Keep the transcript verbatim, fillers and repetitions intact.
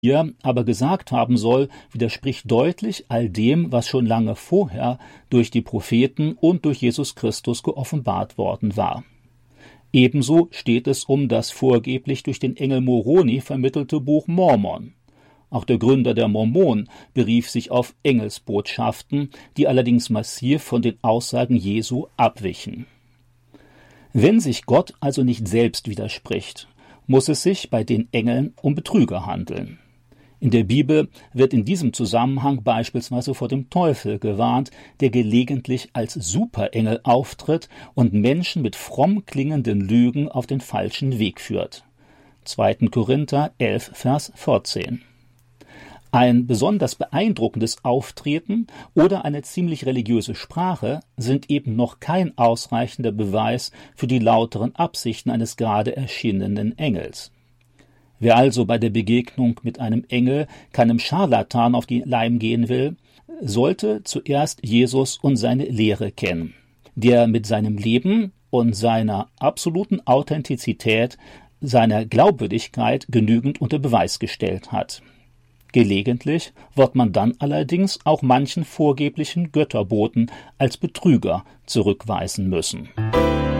hier aber gesagt haben soll, widerspricht deutlich all dem, was schon lange vorher durch die Propheten und durch Jesus Christus geoffenbart worden war. Ebenso steht es um das vorgeblich durch den Engel Moroni vermittelte Buch Mormon. Auch der Gründer der Mormonen berief sich auf Engelsbotschaften, die allerdings massiv von den Aussagen Jesu abwichen. Wenn sich Gott also nicht selbst widerspricht, muss es sich bei den Engeln um Betrüger handeln. In der Bibel wird in diesem Zusammenhang beispielsweise vor dem Teufel gewarnt, der gelegentlich als Superengel auftritt und Menschen mit fromm klingenden Lügen auf den falschen Weg führt. zweiter Korinther elf, Vers vierzehn. Ein besonders beeindruckendes Auftreten oder eine ziemlich religiöse Sprache sind eben noch kein ausreichender Beweis für die lauteren Absichten eines gerade erschienenen Engels. Wer also bei der Begegnung mit einem Engel keinem Scharlatan auf die Leim gehen will, sollte zuerst Jesus und seine Lehre kennen, der mit seinem Leben und seiner absoluten Authentizität, seiner Glaubwürdigkeit genügend unter Beweis gestellt hat. Gelegentlich wird man dann allerdings auch manchen vorgeblichen Götterboten als Betrüger zurückweisen müssen.